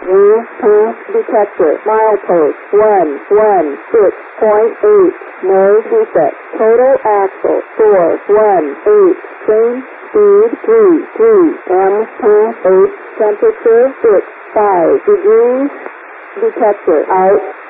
New path detector. Milepost 116.8. No defect. Total axle 418. Train speed 33. M path 8. Temperature 65 degrees. Detector out.